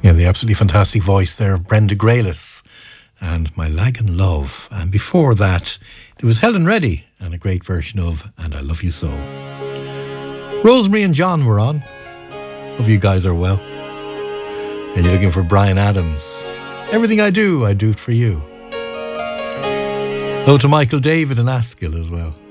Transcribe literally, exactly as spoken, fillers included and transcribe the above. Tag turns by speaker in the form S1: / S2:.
S1: Yeah, the absolutely fantastic voice there of Brenda Graylis and My Lagan Love. And before that, there was Helen Reddy and a great version of And I Love You So. Rosemary and John were on. Hope you guys are well. And you're looking for Bryan Adams. Everything I do, I do it for you. Hello to Michael David and Askill as well.